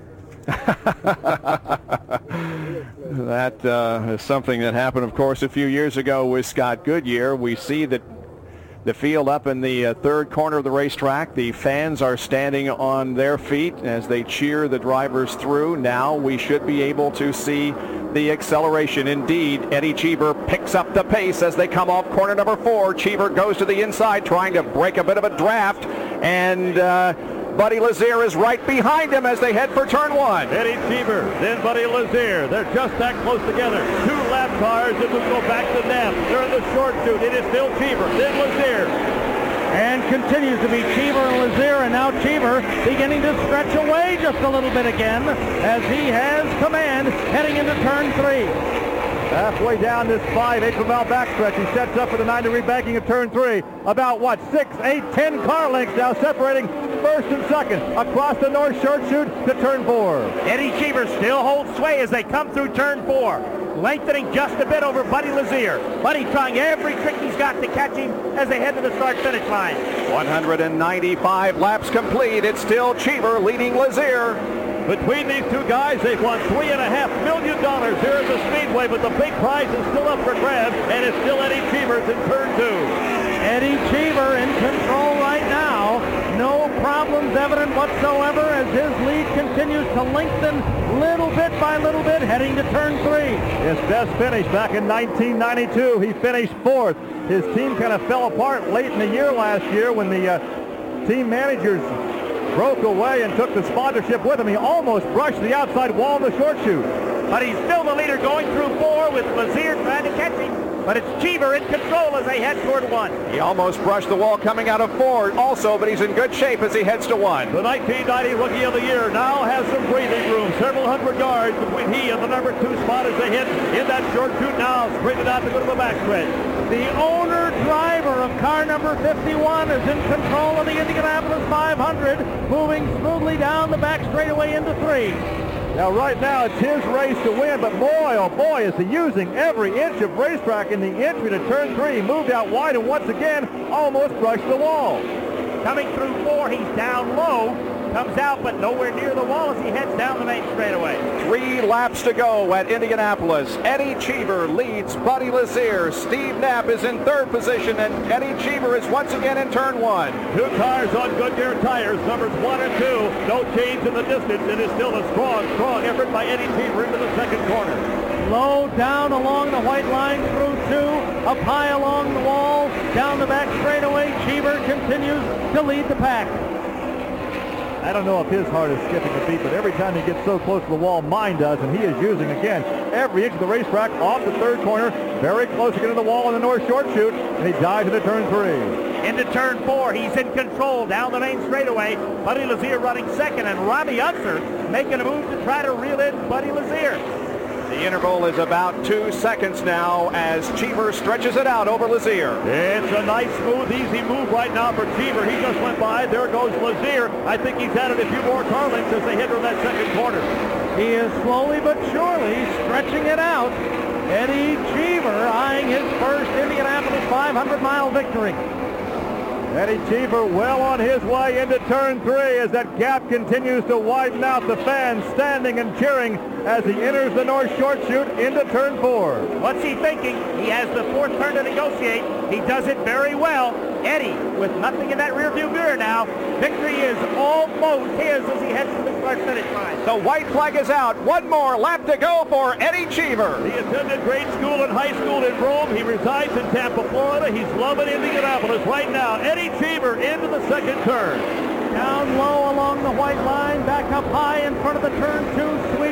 Speaker 3: That is something that happened, of course, a few years ago with Scott Goodyear. We see that the field up in the third corner of the racetrack. The fans are standing on their feet as they cheer the drivers through. Now we should be able to see the acceleration. Indeed, Eddie Cheever picks up the pace as they come off corner number 4. Cheever goes to the inside trying to break a bit of a draft, and Buddy Lazier is right behind him as they head for turn 1.
Speaker 1: Eddie Cheever, then Buddy Lazier. They're just that close together. 2 lap cars, and we'll go back to Knapp. They're in the short chute. It is still Cheever, then Lazier.
Speaker 10: And continues to be Cheever and Lazier, and now Cheever beginning to stretch away just a little bit again as he has command heading into turn 3.
Speaker 8: Halfway down this 5/8 of a mile backstretch, he sets up for the 9-degree banking of turn 3. About, 6, 8, 10 car lengths now separating first and second across the north short chute to turn 4.
Speaker 17: Eddie Cheever still holds sway as they come through turn 4, lengthening just a bit over Buddy Lazier. Buddy trying every trick he's got to catch him as they head to the start-finish line.
Speaker 3: 195 laps complete. It's still Cheever leading Lazier.
Speaker 1: Between these two guys, they've won $3.5 million here at the Speedway, but the big prize is still up for grabs, and it's still Eddie Cheever's in turn 2.
Speaker 10: Eddie Cheever in control right now. No problems evident whatsoever as his lead continues to lengthen little bit by little bit, heading to turn 3.
Speaker 8: His best finish back in 1992. He finished 4th. His team kind of fell apart late in the year last year when the team managers broke away and took the sponsorship with him. He almost brushed the outside wall in the short chute.
Speaker 17: But he's still the leader going through 4 with Lazier trying to catch him. But it's Cheever in control as they head toward 1.
Speaker 3: He almost brushed the wall coming out of 4 also, but he's in good shape as he heads to 1.
Speaker 1: The 1990 Rookie of the Year now has some breathing room. Several hundred yards between he and the number 2 spot as they hit in that short chute now. Sprinted out to go to the backstretch.
Speaker 10: The owner-driver of car number 51 is in control of the Indianapolis 500, moving smoothly down the back straightaway into 3.
Speaker 8: Now, right now, it's his race to win, but boy, oh boy, is he using every inch of racetrack in the entry to turn 3. He moved out wide and once again almost brushed the wall.
Speaker 17: Coming through 4, he's down low. Comes out, but nowhere near the wall as he heads down the main straightaway.
Speaker 3: 3 laps to go at Indianapolis. Eddie Cheever leads Buddy Lazier. Steve Knapp is in 3rd position, and Eddie Cheever is once again in turn 1.
Speaker 1: 2 cars on Goodyear tires, numbers 1 and 2. No change in the distance. It is still a strong effort by Eddie Cheever into the second corner.
Speaker 10: Low down along the white line through 2, up high along the wall, down the back straightaway. Cheever continues to lead the pack.
Speaker 8: I don't know if his heart is skipping a beat, but every time he gets so close to the wall, mine does, and he is using, again, every inch of the racetrack off the 3rd corner, very close again to the wall in the north short chute, and he dives into turn 3.
Speaker 17: Into turn 4, he's in control down the main straightaway. Buddy Lazier running 2nd, and Robbie Unser making a move to try to reel in Buddy Lazier.
Speaker 3: The interval is about 2 seconds now as Cheever stretches it out over Lazier.
Speaker 1: It's a nice, smooth, easy move right now for Cheever. He just went by. There goes Lazier. I think he's added a few more car lengths as they hit from that second corner.
Speaker 10: He is slowly but surely stretching it out. Eddie Cheever eyeing his first Indianapolis 500-mile victory.
Speaker 8: Eddie Cheever well on his way into turn 3 as that gap continues to widen out. The fans standing and cheering as he enters the north short chute into turn 4.
Speaker 17: What's he thinking? He has the 4th turn to negotiate. He does it very well. Eddie, with nothing in that rearview mirror now, victory is almost his as he heads to the start-finish line.
Speaker 3: The white flag is out. 1 more lap to go for Eddie Cheever.
Speaker 1: He attended grade school and high school in Rome. He resides in Tampa, Florida. He's loving Indianapolis right now. Eddie Cheever into the second turn.
Speaker 10: Down low along the white line, back up high in front of the turn 2 sweep,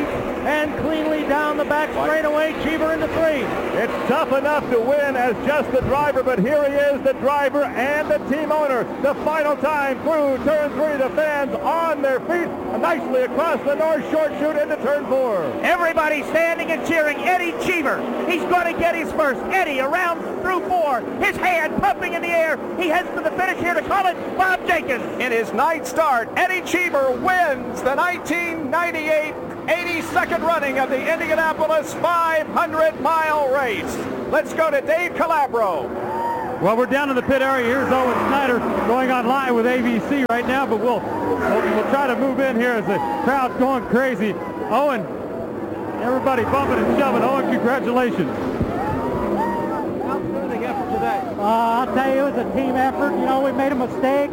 Speaker 11: and cleanly down the back straightaway. Cheever into 3.
Speaker 8: It's tough enough to win as just the driver, but here he is, the driver and the team owner. The final time through turn 3, the fans on their feet, nicely across the North Short Chute into turn 4.
Speaker 17: Everybody standing and cheering. Eddie Cheever, he's going to get his first. Eddie around through 4, his hand pumping in the air. He heads to the finish here to call it Bob Jenkins.
Speaker 3: In his ninth start, Eddie Cheever wins the 1998 82nd running of the Indianapolis 500-mile race. Let's go to Dave Calabro.
Speaker 11: Well, we're down in the pit area. Here's Owen Snyder going online with ABC right now, but we'll try to move in here as the crowd's going crazy. Owen, everybody bumping and shoving. Owen, congratulations.
Speaker 9: Outstanding effort today.
Speaker 18: I'll tell you, it was a team effort. You know, we made a mistake.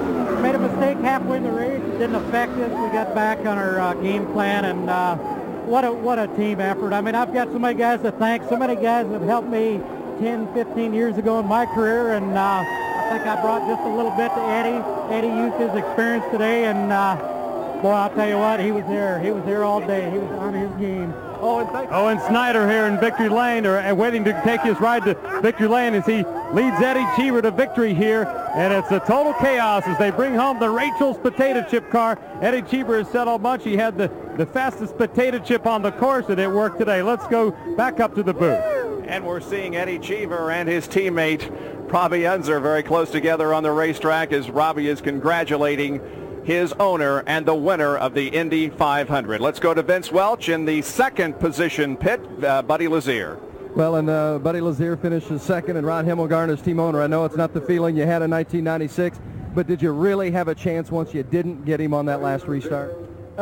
Speaker 18: Halfway in the race. It didn't affect us. We got back on our game plan, and what a team effort. I mean, I've got so many guys to thank. So many guys have helped me 10, 15 years ago in my career, and I think I brought just a little bit to Eddie. Eddie used his experience today, and boy, I'll tell you what, he was there. He was there all day. He was on his game.
Speaker 11: Owen Snyder here in Victory Lane, waiting to take his ride to Victory Lane as he leads Eddie Cheever to victory here. And it's a total chaos as they bring home the Rachel's potato chip car. Eddie Cheever has said all much. He had the fastest potato chip on the course, and it worked today. Let's go back up to the booth.
Speaker 3: And we're seeing Eddie Cheever and his teammate Robbie Unser very close together on the racetrack as Robbie is congratulating his owner and the winner of the Indy 500. Let's go to Vince Welch in the second position pit, Buddy Lazier.
Speaker 5: Well, and Buddy Lazier finishes second, and Ron Himmelgarn, his team owner. I know it's not the feeling you had in 1996, but did you really have a chance once you didn't get him on that last restart?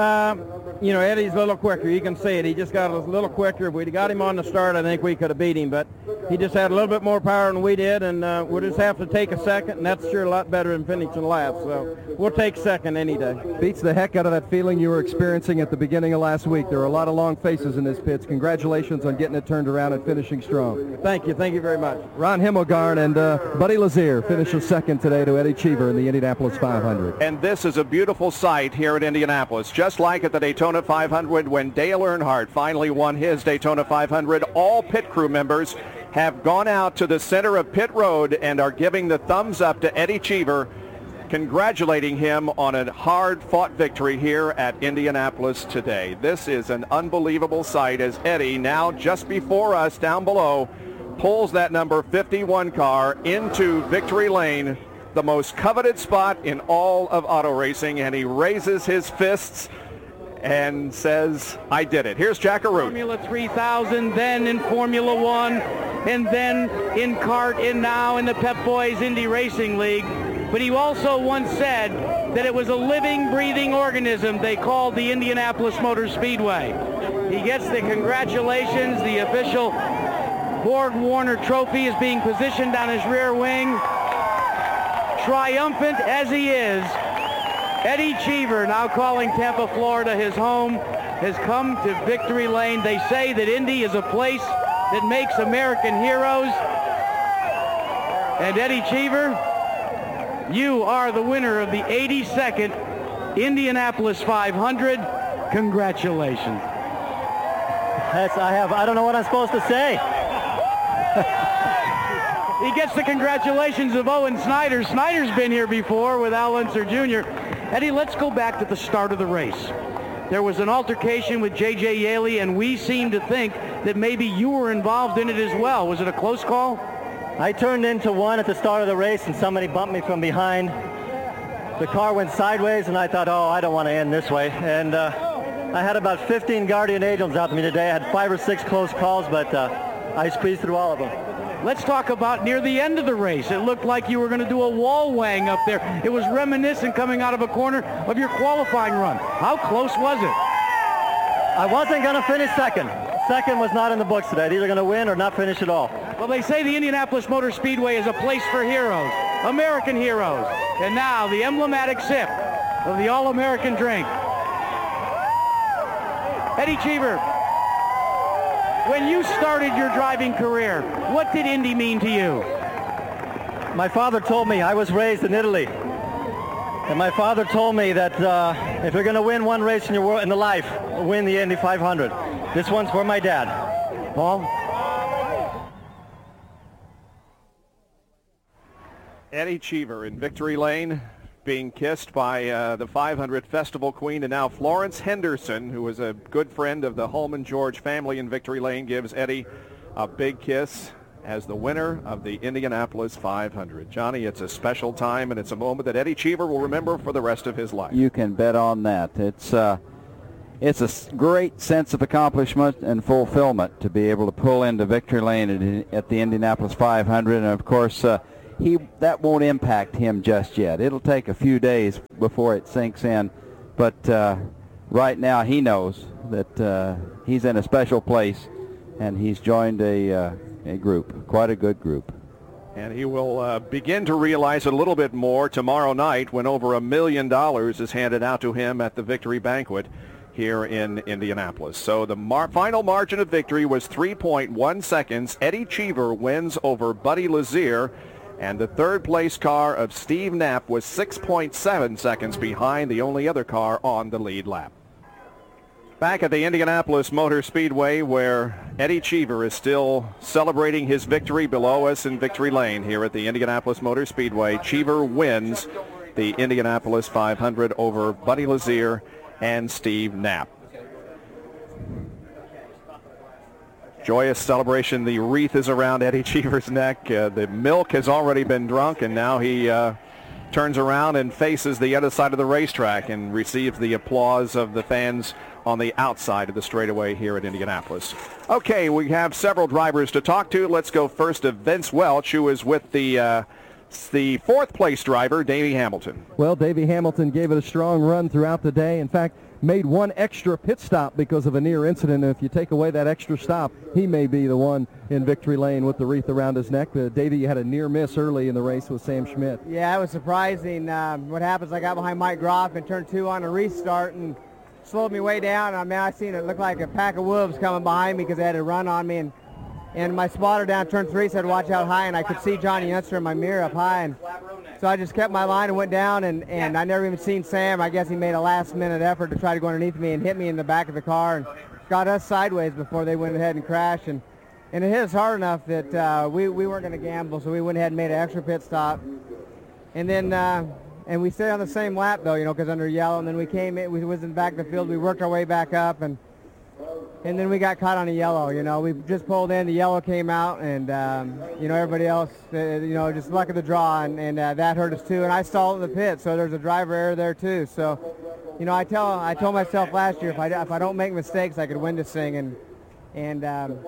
Speaker 9: You know, Eddie's a little quicker. You can see it. He just got a little quicker. If we'd got him on the start, I think we could have beat him. But he just had a little bit more power than we did, and we'll just have to take a second, and that's sure a lot better than finishing last. So we'll take second any day.
Speaker 5: Beats the heck out of that feeling you were experiencing at the beginning of last week. There were a lot of long faces in this pits. Congratulations on getting it turned around and finishing strong.
Speaker 9: Thank you. Thank you very much.
Speaker 5: Ron Himmelgarn and Buddy Lazier finishes second today to Eddie Cheever in the Indianapolis 500.
Speaker 3: And this is a beautiful sight here at Indianapolis. Just like at the Daytona 500 when Dale Earnhardt finally won his Daytona 500, all pit crew members have gone out to the center of pit road and are giving the thumbs up to Eddie Cheever, congratulating him on a hard-fought victory here at Indianapolis today. This is an unbelievable sight as Eddie, now just before us down below, pulls that number 51 car into victory lane, the most coveted spot in all of auto racing, and he raises his fists and says, I did it. Here's Jack Arute.
Speaker 19: Formula 3000, then in Formula 1, and then in kart, and now in the Pep Boys Indy Racing League. But he also once said that it was a living, breathing organism they called the Indianapolis Motor Speedway. He gets the congratulations. The official Borg Warner trophy is being positioned on his rear wing. Triumphant as he is, Eddie Cheever, now calling Tampa, Florida his home, has come to victory lane. They say that Indy is a place that makes American heroes. And Eddie Cheever, you are the winner of the 82nd Indianapolis 500. Congratulations.
Speaker 18: I don't know what I'm supposed to say.
Speaker 19: He gets the congratulations of Owen Snyder. Snyder's been here before with Al Unser Jr. Eddie, let's go back to the start of the race. There was an altercation with J.J. Yaley, and we seem to think that maybe you were involved in it as well. Was it a close call?
Speaker 18: I turned into one at the start of the race, and somebody bumped me from behind. The car went sideways, and I thought, oh, I don't want to end this way. And I had about 15 guardian angels out to me today. I had 5 or 6 close calls, but I squeezed through all of them.
Speaker 19: Let's talk about near the end of the race. It looked like you were going to do a wall wang up there. It was reminiscent coming out of a corner of your qualifying run. How close was it?
Speaker 18: I wasn't going to finish second. Second was not in the books today. Either going to win or not finish at all.
Speaker 19: Well, they say the Indianapolis Motor Speedway is a place for heroes, American heroes. And now the emblematic sip of the All-American drink. Eddie Cheever, when you started your driving career, what did Indy mean to you?
Speaker 18: My father told me I was raised in Italy.
Speaker 20: And my father told me that if you're going to win one race in your in the life, win the Indy 500. This one's for my dad. Paul?
Speaker 3: Eddie Cheever in victory lane, being kissed by the 500 Festival Queen, and now Florence Henderson, who was a good friend of the Holman George family in victory lane, gives Eddie a big kiss as the winner of the Indianapolis 500. Johnny, it's a special time, and it's a moment that Eddie Cheever will remember for the rest of his life.
Speaker 6: You can bet on that. It's a great sense of accomplishment and fulfillment to be able to pull into victory lane at the Indianapolis 500, and of course that won't impact him just yet. It'll take a few days before it sinks in, but right now he knows that he's in a special place, and he's joined a group, quite a good group.
Speaker 3: And he will begin to realize it a little bit more tomorrow night when over $1 million is handed out to him at the victory banquet here in Indianapolis. So the final margin of victory was 3.1 seconds. Eddie Cheever wins over Buddy Lazier, and the third place car of Steve Knapp was 6.7 seconds behind the only other car on the lead lap. Back at the Indianapolis Motor Speedway, where Eddie Cheever is still celebrating his victory below us in victory lane here at the Indianapolis Motor Speedway. Cheever wins the Indianapolis 500 over Buddy Lazier and Steve Knapp. Joyous celebration. The wreath is around Eddie Cheever's neck. The milk has already been drunk, and now he turns around and faces the other side of the racetrack and receives the applause of the fans on the outside of the straightaway here at Indianapolis. Okay, we have several drivers to talk to. Let's go first to Vince Welch, who is with the fourth place driver, Davey Hamilton.
Speaker 5: Well, Davey Hamilton gave it a strong run throughout the day. In fact, made one extra pit stop because of a near incident. And if you take away that extra stop, he may be the one in victory lane with the wreath around his neck. Davey had a near miss early in the race with Sam Schmidt.
Speaker 21: Yeah, it was surprising. What happens, I got behind Mike Groff and turned 2 on a restart and slowed me way down. I mean, I seen it look like a pack of wolves coming behind me because they had a run on me. And my spotter down turn 3 said, watch out high, and I could see Johnny Unser in my mirror up high. And so I just kept my line and went down, and I never even seen Sam. I guess he made a last-minute effort to try to go underneath me and hit me in the back of the car and got us sideways before they went ahead and crashed. And it hit us hard enough that we weren't going to gamble, so we went ahead and made an extra pit stop. And then and we stayed on the same lap, though, you know, because under yellow. And then we came in, we was in the back of the field. We worked our way back up, and then we got caught on a yellow. You know, we just pulled in, the yellow came out, and you know, everybody else, you know, just luck of the draw, and that hurt us too. And I stalled in the pit, so there's a driver error there too. So, you know, I told myself last year if I don't make mistakes, I could win this thing, and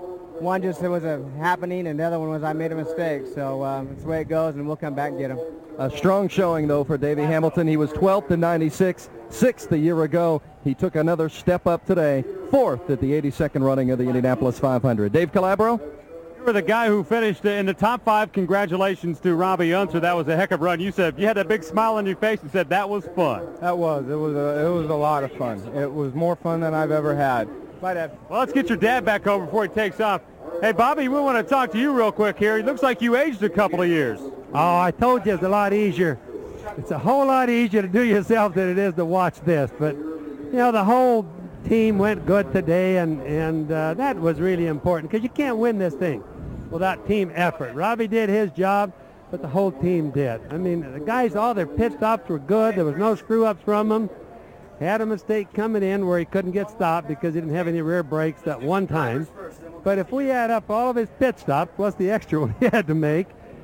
Speaker 21: one just, it was a happening, and the other one was I made a mistake. So it's the way it goes, and we'll come back and get him.
Speaker 5: A strong showing, though, for Davey Hamilton. He was 12th in 96, 6th a year ago. He took another step up today, 4th at the 82nd running of the Indianapolis 500. Dave Calabro?
Speaker 11: You were the guy who finished in the top 5. Congratulations to Robbie Unser. That was a heck of a run. You said you had that big smile on your face and said that was fun.
Speaker 22: That was. It was a lot of fun. It was more fun than I've ever had.
Speaker 11: Bye, Dad. Well, let's get your dad back over before he takes off. Hey, Bobby, we want to talk to you real quick here. It looks like you aged a couple of years.
Speaker 23: Oh, I told you it's a lot easier. It's a whole lot easier to do yourself than it is to watch this. But, you know, the whole team went good today, and that was really important because you can't win this thing without team effort. Robbie did his job, but the whole team did. I mean, the guys, all their pit stops were good. There was no screw-ups from them. Had a mistake coming in where he couldn't get stopped because he didn't have any rear brakes that one time. But if we add up all of his pit stops plus the extra one he had to make,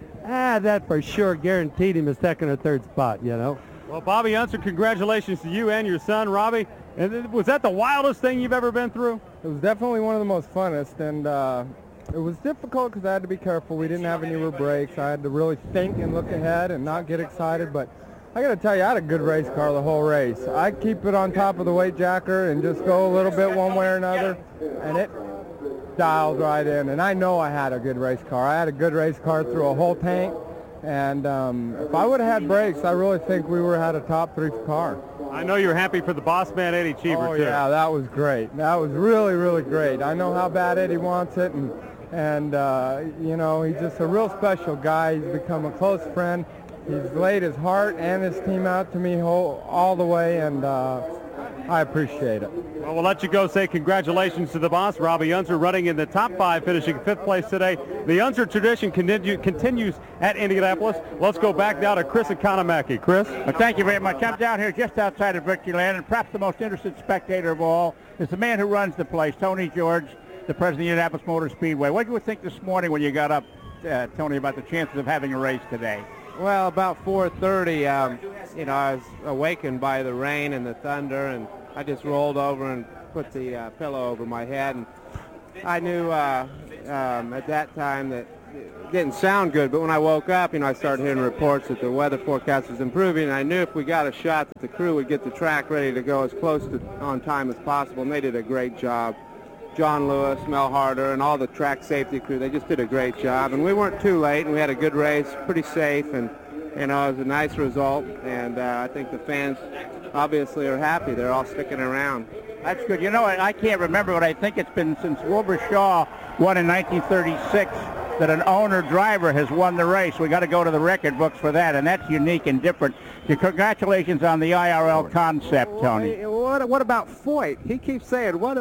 Speaker 23: that for sure guaranteed him a second or third spot, you know.
Speaker 11: Well, Bobby Unser, congratulations to you and your son, Robbie. And was that the wildest thing you've ever been through?
Speaker 22: It was definitely one of the most funnest, and it was difficult because I had to be careful. We didn't have any rear brakes. I had to really think and look ahead and not get excited, but I got to tell you, I had a good race car the whole race. I keep it on top of the weight jacker and just go a little bit one way or another, and it dialed right in. And I know I had a good race car. I had a good race car through a whole tank, and if I would have had brakes, I really think we would have had a top 3 car.
Speaker 11: I know you're happy for the boss man, Eddie Cheever, too.
Speaker 22: Yeah, that was great. That was really, really great. I know how bad Eddie wants it, and you know, he's just a real special guy. He's become a close friend. He's laid his heart and his team out to me all the way, and I appreciate it.
Speaker 11: Well, we'll let you go. Say congratulations to the boss, Robbie Unser, running in the top 5, finishing 5th place today. The Unser tradition continues at Indianapolis. Let's go back now to Chris Economaki. Chris?
Speaker 2: Well, thank you very much. I'm down here just outside of Victory Land, and perhaps the most interested spectator of all is the man who runs the place, Tony George, the president of the Indianapolis Motor Speedway. What did you think this morning when you got up, Tony, about the chances of having a race today?
Speaker 12: Well, about 4:30, I was awakened by the rain and the thunder, and I just rolled over and put the pillow over my head. And I knew at that time that it didn't sound good, but when I woke up, I started hearing reports that the weather forecast was improving, and I knew if we got a shot that the crew would get the track ready to go as close to on time as possible, and they did a great job. John Lewis, Mel Harder, and all the track safety crew, they just did a great job. And we weren't too late, and we had a good race, pretty safe, and it was a nice result. And I think the fans obviously are happy. They're all sticking around.
Speaker 2: That's good. I can't remember, but I think it's been since Wilbur Shaw won in 1936 that an owner-driver has won the race. We got to go to the record books for that, and that's unique and different. Congratulations on the IRL concept, Tony.
Speaker 12: What about Foyt? He keeps saying, who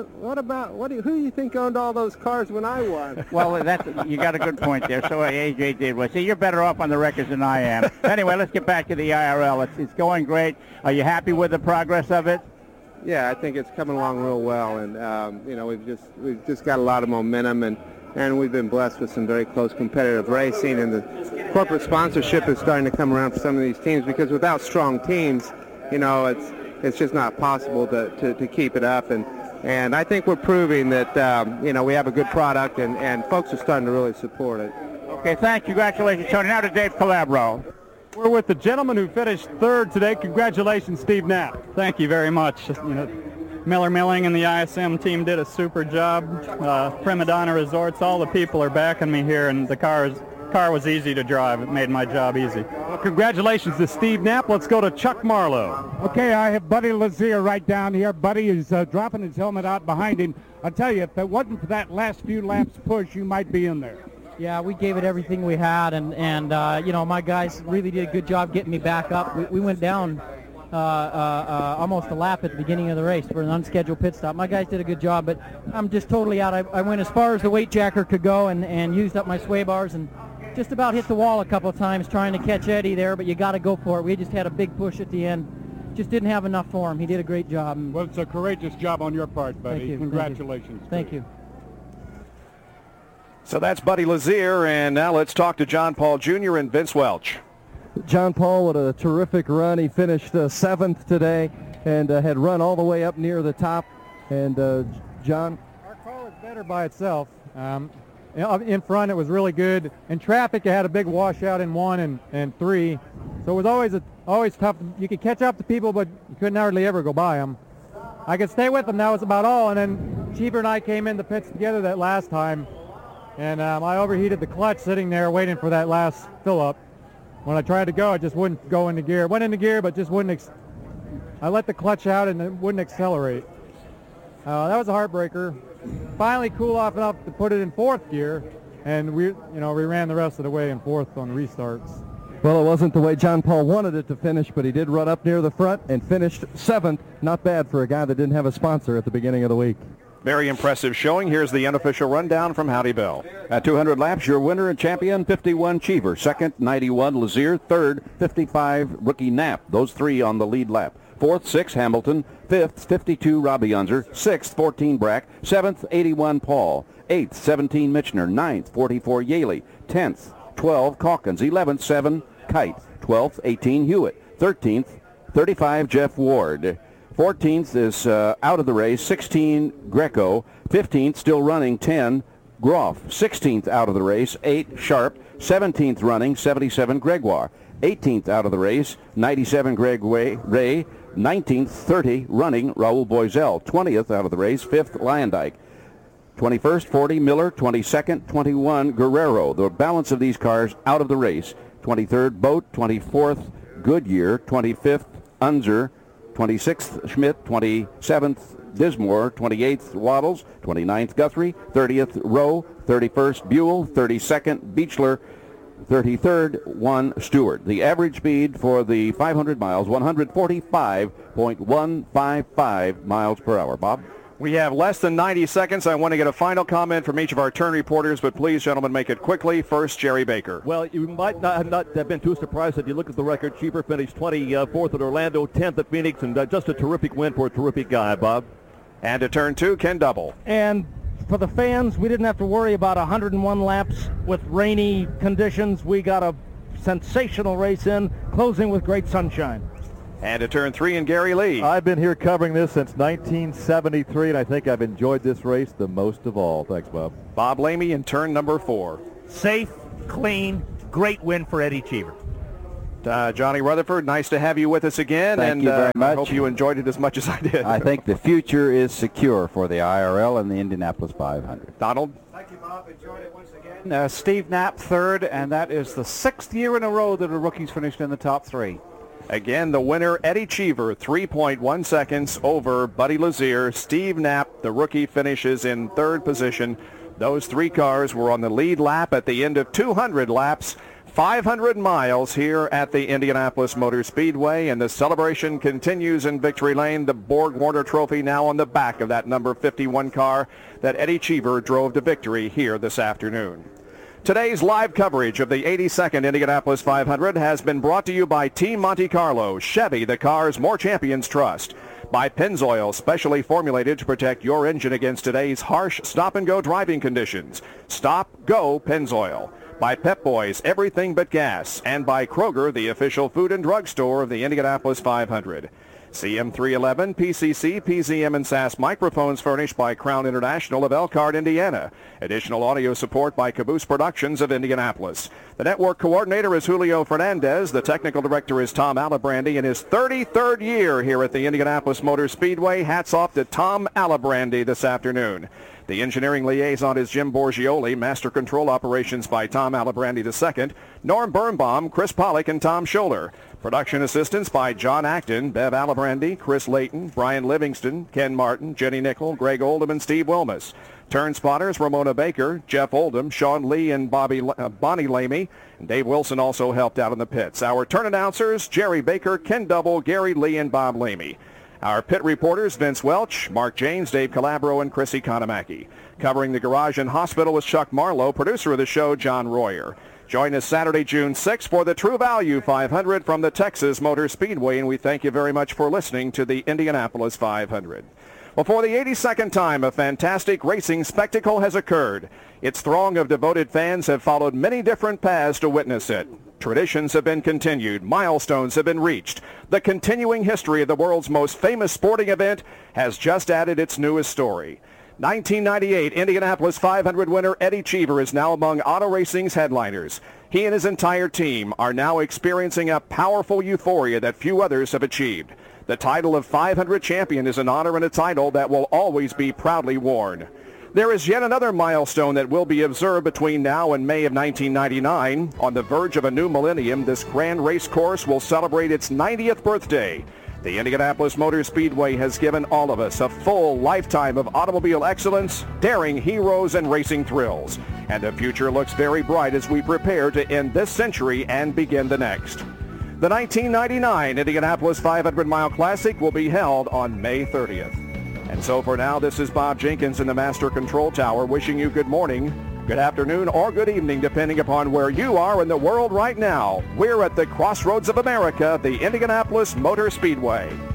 Speaker 12: do you think owned all those cars when I won?
Speaker 2: Well, you got a good point there. So AJ did. Well, see, you're better off on the records than I am. Anyway, let's get back to the IRL. It's going great. Are you happy with the progress of it?
Speaker 12: Yeah, I think it's coming along real well, and we've just got a lot of momentum, and we've been blessed with some very close competitive racing, and the corporate sponsorship is starting to come around for some of these teams, because without strong teams, it's just not possible to keep it up, and I think we're proving that we have a good product, and folks are starting to really support it.
Speaker 2: Okay, thank you. Congratulations, Tony. Now to Dave Calabro.
Speaker 11: We're with the gentleman who finished 3rd today. Congratulations, Steve Knapp.
Speaker 13: Thank you very much. Miller Milling and the ISM team did a super job. Prima Donna Resorts, all the people are backing me here, and the car was easy to drive. It made my job easy.
Speaker 11: Well, congratulations to Steve Knapp. Let's go to Chuck Marlowe.
Speaker 14: Okay, I have Buddy Lazier right down here. Buddy is dropping his helmet out behind him. I'll tell you, if it wasn't for that last few laps push, you might be in there.
Speaker 24: Yeah, we gave it everything we had, and my guys really did a good job getting me back up. We went down almost a lap at the beginning of the race for an unscheduled pit stop. My guys did a good job, but I'm just totally out. I went as far as the weight jacker could go and used up my sway bars and just about hit the wall a couple of times trying to catch Eddie there, but you got to go for it. We just had a big push at the end. Just didn't have enough for him. He did a great job.
Speaker 14: Well, it's a courageous job on your part, buddy.
Speaker 24: Thank you.
Speaker 14: Congratulations.
Speaker 24: Thank you.
Speaker 3: So that's Buddy Lazier, and now let's talk to John Paul Jr. and Vince Welch.
Speaker 5: John Paul, what a terrific run. He finished 7th today and had run all the way up near the top. And John?
Speaker 23: Our car was better by itself. In front, it was really good. In traffic, it had a big washout in 1 and 3. So it was always tough. You could catch up to people, but you couldn't hardly ever go by them. I could stay with them. That was about all. And then Cheever and I came in the pits together that last time. And I overheated the clutch sitting there waiting for that last fill-up. When I tried to go, it just wouldn't go into gear. It went into gear, but just wouldn't. I let the clutch out, and it wouldn't accelerate. That was a heartbreaker. Finally, cool off enough to put it in 4th gear, and we ran the rest of the way in 4th on restarts.
Speaker 5: Well, it wasn't the way John Paul wanted it to finish, but he did run up near the front and finished 7th. Not bad for a guy that didn't have a sponsor at the beginning of the week.
Speaker 3: Very impressive showing. Here's the unofficial rundown from Howdy Bell.
Speaker 4: At 200 laps, your winner and champion, 51 Cheever. 2nd, 91 Lazier. 3rd, 55 Rookie Knapp. Those 3 on the lead lap. 4th, 6 Hamilton. 5th, 52 Robbie Unser. 6th, 14 Brack. 7th, 81 Paul. 8th, 17 Michener. 9th, 44 Yaley. 10th, 12 Calkins. 11th, 7 Kite. 12th, 18 Hewitt. 13th, 35 Jeff Ward. 14th is out of the race, 16 Greco. 15th still running, 10 Groff. 16th out of the race, 8 Sharp. 17th running, 77 Gregoire. 18th out of the race, 97 Greg Ray. 19th, 30 running, Raul Boisel. 20th out of the race, 5th Lyondike. 21st, 40 Miller. 22nd, 21 Guerrero. The balance of these cars out of the race. 23rd Boat. 24th Goodyear. 25th Unser. 26th Schmidt, 27th Dismore, 28th Waddles, 29th Guthrie, 30th Rowe, 31st Buell, 32nd Beechler, 33rd, 1 Stewart. The average speed for the 500 miles, 145.155 miles per hour. Bob?
Speaker 3: We have less than 90 seconds. I want to get a final comment from each of our turn reporters, but please, gentlemen, make it quickly. First, Jerry Baker.
Speaker 8: Well, you might not have been too surprised if you look at the record. Cheever finished 24th at Orlando, 10th at Phoenix, and just a terrific win for a terrific guy, Bob.
Speaker 3: And to turn 2, Ken Double.
Speaker 1: And for the fans, we didn't have to worry about 101 laps with rainy conditions. We got a sensational race in, closing with great sunshine.
Speaker 3: And to turn 3, and Gary Lee.
Speaker 8: I've been here covering this since 1973, and I think I've enjoyed this race the most of all. Thanks, Bob.
Speaker 3: Bob Lamey in turn number 4.
Speaker 17: Safe, clean, great win for Eddie Cheever.
Speaker 3: Johnny Rutherford, nice to have you with us again.
Speaker 6: Thank you very much.
Speaker 3: I hope you enjoyed it as much as I did.
Speaker 6: I think the future is secure for the IRL and the Indianapolis 500.
Speaker 3: Donald?
Speaker 7: Thank you, Bob. Enjoyed it once again. Steve Knapp, 3rd, and that is the 6th year in a row that a rookie's finished in the top 3.
Speaker 3: Again, the winner, Eddie Cheever, 3.1 seconds over Buddy Lazier. Steve Knapp, the rookie, finishes in 3rd position. Those 3 cars were on the lead lap at the end of 200 laps. 500 miles here at the Indianapolis Motor Speedway, and the celebration continues in Victory Lane. The Borg-Warner Trophy now on the back of that number 51 car that Eddie Cheever drove to victory here this afternoon. Today's live coverage of the 82nd Indianapolis 500 has been brought to you by Team Monte Carlo, Chevy, the cars more champions trust. By Pennzoil, specially formulated to protect your engine against today's harsh stop-and-go driving conditions. Stop, go, Pennzoil. By Pep Boys, everything but gas. And by Kroger, the official food and drug store of the Indianapolis 500. CM311, PCC, PZM, and SAS microphones furnished by Crown International of Elkhart, Indiana. Additional audio support by Caboose Productions of Indianapolis. The network coordinator is Julio Fernandez. The technical director is Tom Alabrandy in his 33rd year here at the Indianapolis Motor Speedway. Hats off to Tom Alabrandy this afternoon. The engineering liaison is Jim Borgioli. Master control operations by Tom Alabrandy II. Norm Birnbaum, Chris Pollock, and Tom Scholler. Production assistance by John Acton, Bev Alabrandy, Chris Layton, Brian Livingston, Ken Martin, Jenny Nickel, Greg Oldham, and Steve Wilmus. Turn spotters, Ramona Baker, Jeff Oldham, Sean Lee, and Bonnie Lamey. And Dave Wilson also helped out in the pits. Our turn announcers, Jerry Baker, Ken Double, Gary Lee, and Bob Lamey. Our pit reporters, Vince Welch, Mark James, Dave Calabro, and Chris Economaki. Covering the garage and hospital was Chuck Marlowe, producer of the show, John Royer. Join us Saturday, June 6th for the True Value 500 from the Texas Motor Speedway, and we thank you very much for listening to the Indianapolis 500. Well, for the 82nd time, a fantastic racing spectacle has occurred. Its throng of devoted fans have followed many different paths to witness it. Traditions have been continued. Milestones have been reached. The continuing history of the world's most famous sporting event has just added its newest story. 1998 Indianapolis 500 winner Eddie Cheever is now among auto racing's headliners. He and his entire team are now experiencing a powerful euphoria that few others have achieved. The title of 500 champion is an honor and a title that will always be proudly worn. There is yet another milestone that will be observed between now and May of 1999. On the verge of a new millennium, this grand race course will celebrate its 90th birthday. The Indianapolis Motor Speedway has given all of us a full lifetime of automobile excellence, daring heroes, and racing thrills. And the future looks very bright as we prepare to end this century and begin the next. The 1999 Indianapolis 500-mile Classic will be held on May 30th. And so for now, this is Bob Jenkins in the Master Control Tower wishing you good morning, good afternoon, or good evening, depending upon where you are in the world right now. We're at the crossroads of America, the Indianapolis Motor Speedway.